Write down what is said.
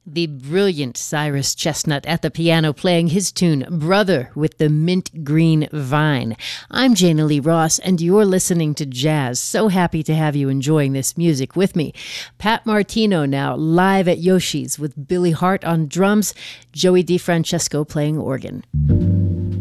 The brilliant Cyrus Chestnut at the piano playing his tune, Brother, with the mint green vine. I'm Jana Lee Ross, and you're listening to Jazz. So happy to have you enjoying this music with me. Pat Martino now live at Yoshi's with Billy Hart on drums, Joey DeFrancesco playing organ.